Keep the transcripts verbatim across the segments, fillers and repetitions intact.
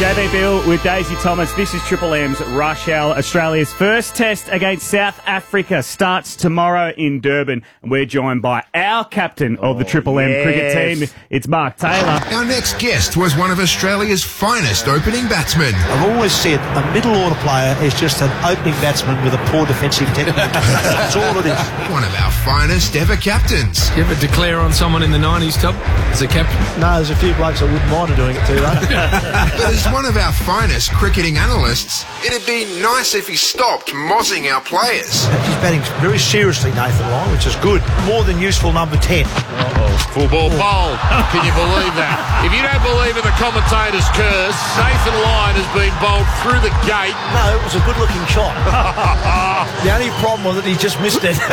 J B Bill with Daisy Thomas. This is Triple M's Rush Hour. Australia's first test against South Africa starts tomorrow in Durban. And we're joined by our captain of the Triple M yes. cricket team. It's Mark Taylor. Our next guest was one of Australia's finest opening batsmen. I've always said a middle order player is just an opening batsman with a poor defensive technique. That's all it is. One of our finest ever captains. You ever declare on someone in the nineties, Tub, as a captain? No, there's a few blokes that wouldn't mind doing it too, though. But as one of our finest cricketing analysts, it'd be nice if he stopped mozzing our players. He's batting very seriously, Nathan Lyon, which is good. More than useful number ten. Uh-oh. Full ball bowled. Can you believe that? If you don't believe in the commentator's curse, Nathan Lyon has been bowled through the gate. No, it was a good-looking shot. The only problem was that he just missed it.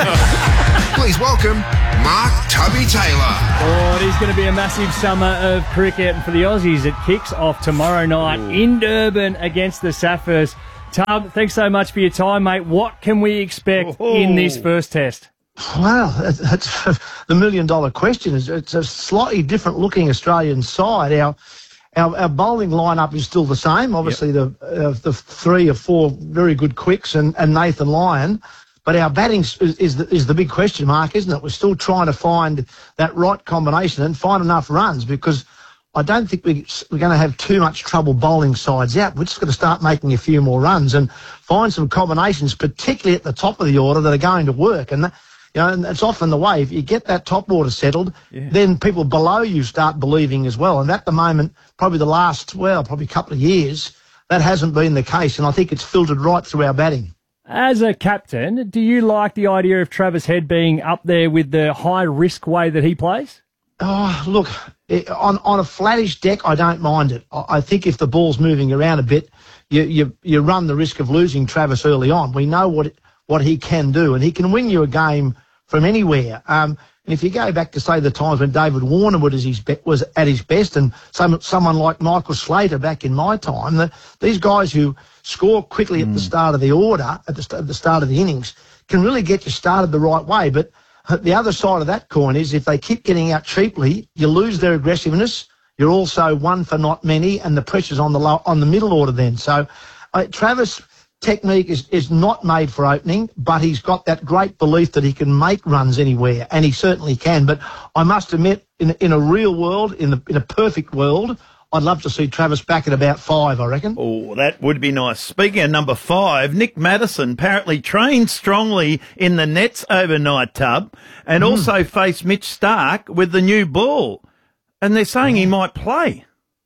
Please welcome Mark Tubby Taylor. Oh, it is going to be a massive summer of cricket. And for the Aussies, it kicks off tomorrow night Ooh. in Durban against the Saffers. Tub, thanks so much for your time, mate. What can we expect oh. in this first test? Well, that's the million-dollar question. It's a slightly different-looking Australian side. Our, our our bowling lineup is still the same. Obviously, yep. the uh, the three or four very good quicks and, and Nathan Lyon. But our batting is, is, the, is the big question mark, isn't it? We're still trying to find that right combination and find enough runs, because I don't think we, we're going to have too much trouble bowling sides out. We're just going to start making a few more runs and find some combinations, particularly at the top of the order, that are going to work. And, that, you know, and it's often the way. If you get that top order settled, yeah. then people below you start believing as well. And at the moment, probably the last, well, probably a couple of years, that hasn't been the case. And I think it's filtered right through our batting. As a captain, do you like the idea of Travis Head being up there with the high-risk way that he plays? Oh, look, on on a flattish deck, I don't mind it. I think if the ball's moving around a bit, you you, you run the risk of losing Travis early on. We know what what he can do, and he can win you a game from anywhere. Um, and if you go back to, say, the times when David Warner was, his be- was at his best, and some, someone like Michael Slater back in my time, the, these guys who score quickly mm. at the start of the order, at the, st- at the start of the innings, can really get you started the right way. But the other side of that coin is if they keep getting out cheaply, you lose their aggressiveness. You're also one for not many, and the pressure's on the low, on the middle order then. So uh, Travis' technique is, is not made for opening, but he's got that great belief that he can make runs anywhere, and he certainly can. But I must admit, in, in a real world, in, the, in a perfect world, I'd love to see Travis back at about five, I reckon. Oh, that would be nice. Speaking of number five, Nick Maddison apparently trained strongly in the nets overnight, Tub, and mm. also faced Mitch Starc with the new ball. And they're saying yeah. he might play.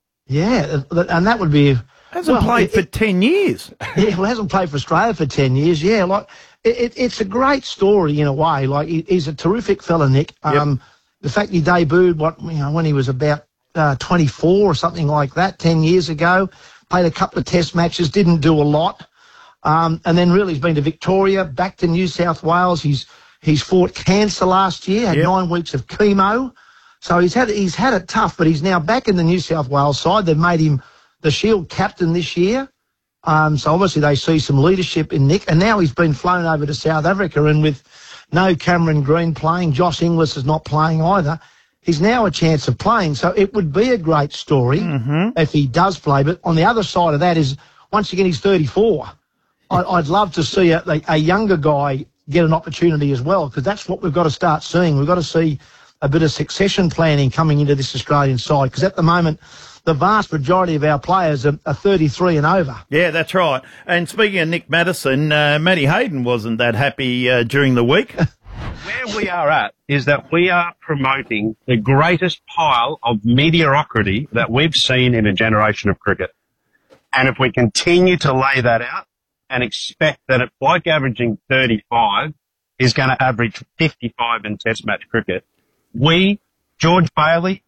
Yeah, and that would be... Hasn't well, played it, for ten years. Yeah, well, hasn't played for Australia for ten years, yeah. Like, it, it, it's a great story in a way. Like, he, he's a terrific fella, Nick. Um, yep. The fact he debuted, what, you know, when he was about... Uh, twenty-four or something like that, ten years ago. Played a couple of test matches, didn't do a lot. Um, and then really he's been to Victoria, back to New South Wales. He's he's fought cancer last year, had yep. nine weeks of chemo. So he's had he's had it tough, but he's now back in the New South Wales side. They've made him the Shield captain this year. Um, so obviously they see some leadership in Nick. And now he's been flown over to South Africa, and with no Cameron Green playing, Josh Inglis is not playing either. He's now a chance of playing, so it would be a great story mm-hmm. if he does play. But on the other side of that is, once again, he's thirty-four. I, I'd love to see a, a younger guy get an opportunity as well, because that's what we've got to start seeing. We've got to see a bit of succession planning coming into this Australian side, because at the moment, the vast majority of our players are, are thirty-three and over. Yeah, that's right. And speaking of Nick Maddison, uh, Matty Hayden wasn't that happy uh, during the week. Where we are at is that we are promoting the greatest pile of mediocrity that we've seen in a generation of cricket. And if we continue to lay that out and expect that a bloke averaging thirty-five is going to average fifty-five in Test match cricket, we, George Bailey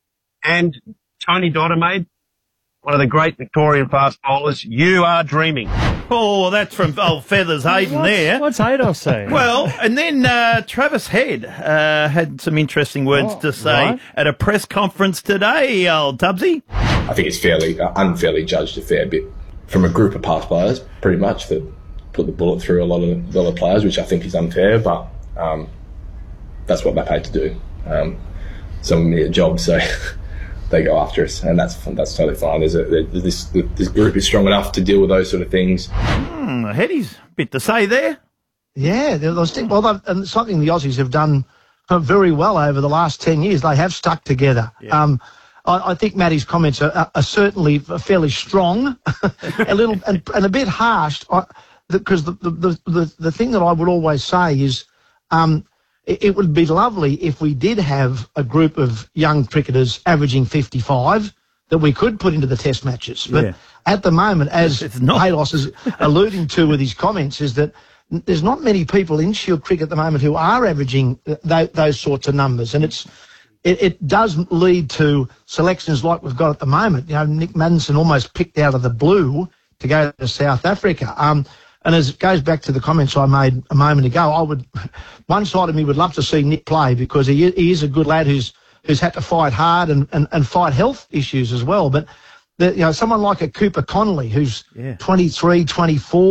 and Tony Dodemaide, one of the great Victorian fast bowlers, you are dreaming. Oh, that's from old Feathers Hayden what's, there. What's Hayden saying? Well, and then uh, Travis Head uh, had some interesting words oh, to say right. at a press conference today, old Tubbsy. I think it's fairly, uh, unfairly judged a fair bit from a group of past players, pretty much, that put the bullet through a lot of, a lot of players, which I think is unfair, but um, that's what they're paid to do. Um, some need a job, so they go after us, and that's that's totally fine. There's a this this group is strong enough to deal with those sort of things. Mm, Headies, bit to say there. Yeah, there was, well, they've- and something the Aussies have done uh, very well over the last ten years. They have stuck together. Yeah. Um, I, I think Matty's comments are, are, are certainly fairly strong, a little and, and a bit harsh. Because the, the, the, the, the thing that I would always say is, um, it, it would be lovely if we did have a group of young cricketers averaging fifty-five that we could put into the test matches. But Yeah. at the moment, as It's not. Haydos is alluding to with his comments, is that there's not many people in Shield cricket at the moment who are averaging th- those sorts of numbers, and it's it, it does lead to selections like we've got at the moment. You know, Nick Maddinson almost picked out of the blue to go to South Africa. Um, and as it goes back to the comments I made a moment ago, I would one side of me would love to see Nick play because he he is a good lad who's who's had to fight hard and, and, and fight health issues as well. But the, you know, someone like a Cooper Connolly who's Yeah. twenty-three, twenty-four.